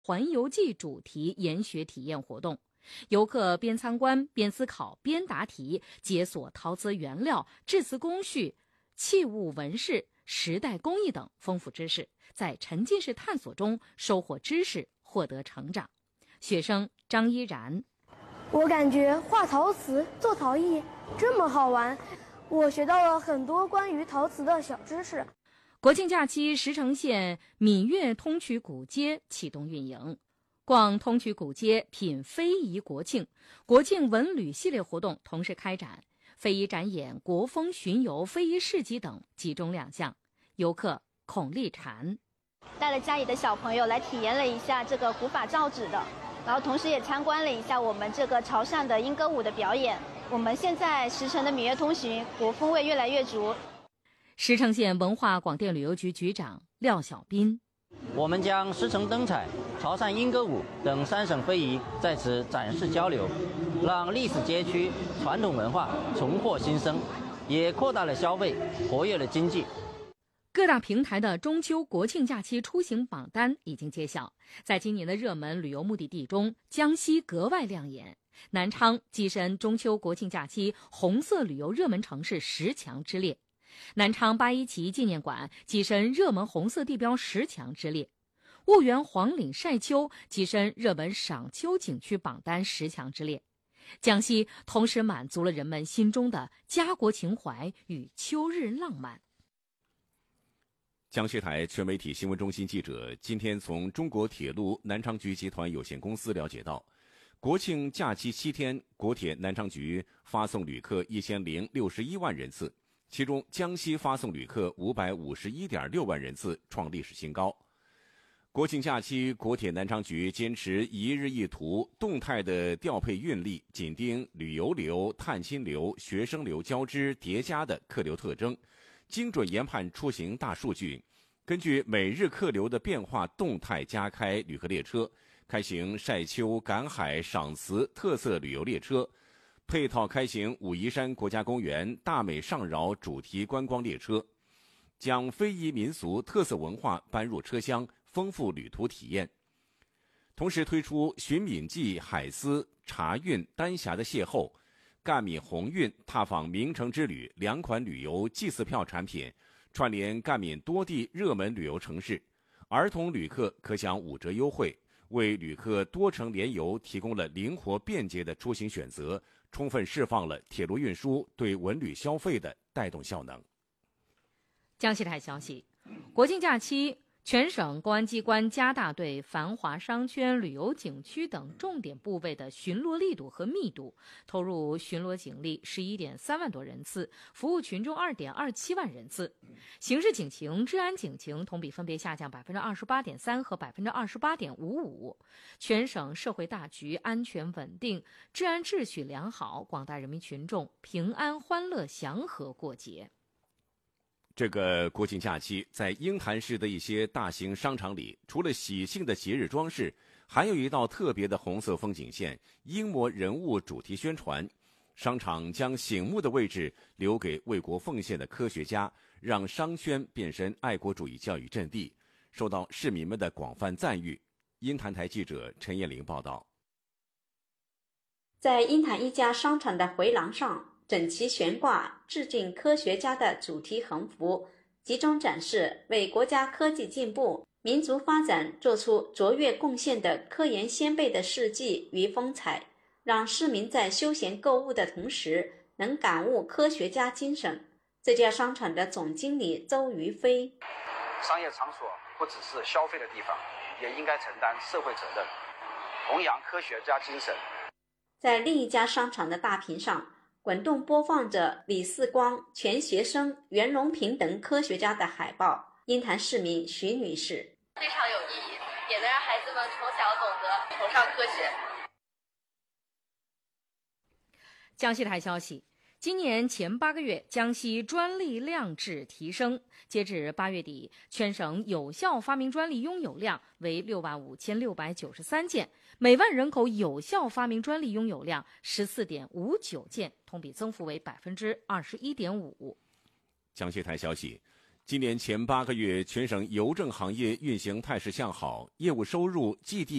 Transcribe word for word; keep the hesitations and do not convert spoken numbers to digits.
环游记主题研学体验活动，游客边参观边思考边答题，解锁陶瓷原料、制瓷工序、器物纹饰、时代工艺等丰富知识，在沉浸式探索中收获知识，获得成长。学生张依然： 我感觉画陶瓷、做陶艺这么好玩，我学到了很多关于陶瓷的小知识。 国庆假期，石城县闽粤通衢古街启动运营，逛通衢古街，品非遗国庆。国庆文旅系列活动同时开展，非遗展演、国风巡游、非遗市集等集中亮相。游客孔丽婵带了家里的小朋友来体验了一下这个古法造纸的，然后同时也参观了一下我们这个潮汕的莺歌舞的表演。我们现在石城的闽粤通衢，国风味越来越足。 石城县文化广电旅游局局长廖小斌： 我们将石城灯彩、潮汕莺歌舞等三省非遗在此展示交流，让历史街区传统文化重获新生，也扩大了消费，活跃了经济。 各大平台的中秋国庆假期出行榜单已经揭晓，在今年的热门旅游目的地中，江西格外亮眼。南昌跻身中秋国庆假期红色旅游热门城市十强之列，南昌八一旗纪念馆跻身热门红色地标十强之列，婺源黄岭晒秋跻身热门赏秋景区榜单十强之列。江西同时满足了人们心中的家国情怀与秋日浪漫。 江西台全媒体新闻中心记者今天从中国铁路南昌局集团有限公司了解到，国庆假期七天，国铁南昌局发送旅客一千零六十一万人次，其中江西发送旅客五百五十一点六万人次，创历史新高。国庆假期，国铁南昌局坚持一日一图，动态的调配运力，紧盯旅游流、探亲流、学生流交织叠加的客流特征，精准研判出行大数据，根据每日客流的变化动态加开旅客列车，开行晒秋、赶海、赏瓷特色旅游列车，配套开行武夷山国家公园、大美上饶主题观光列车，将非遗民俗特色文化搬入车厢，丰富旅途体验。同时推出寻闽记、海丝、茶韵、丹霞的邂逅、赣闽鸿运、踏访名城之旅两款旅游祭祀票产品，串联赣闽多地热门旅游城市，儿童旅客可享五折优惠，为旅客多城联游提供了灵活便捷的出行选择，充分释放了铁路运输对文旅消费的带动效能。 江西台消息，国庆假期，全省公安机关加大对繁华商圈、旅游景区等重点部位的巡逻力度和密度，投入巡逻警力十一点三万多人次，服务群众二点二七万人次。刑事警情、治安警情同比分别下降百分之二十八点三和百分之二十八点五五。全省社会大局安全稳定，治安秩序良好，广大人民群众平安欢乐祥和过节。 这个国庆假期，在鹰潭市的一些大型商场里，除了喜庆的节日装饰，还有一道特别的红色风景线——鹰魔人物主题宣传。商场将醒目的位置留给为国奉献的科学家，让商圈变身爱国主义教育阵地，受到市民们的广泛赞誉。鹰潭台记者陈彦玲报道。 在鹰潭一家商场的回廊上，整齐悬挂致敬科学家的主题横幅，集中展示为国家科技进步、民族发展做出卓越贡献的科研先辈的事迹与风采，让市民在休闲购物的同时能感悟科学家精神。这家商场的总经理周于飞： 商业场所不只是消费的地方，也应该承担社会责任，弘扬科学家精神。 在另一家商场的大屏上，滚动播放着李四光、钱学森、袁隆平等科学家的海报。鹰潭市民徐女士： 非常有意义，也能让孩子们从小懂得崇尚科学。 江西台消息，今年前八个月，江西专利量质提升。截至八月底，全省有效发明专利拥有量为六万五千六百九十三件，每万人口有效发明专利拥有量十四点五九件，同比增幅为百分之二十一点五。 江西台消息， 今年前八个月，全省邮政行业运行态势向好，业务收入 G D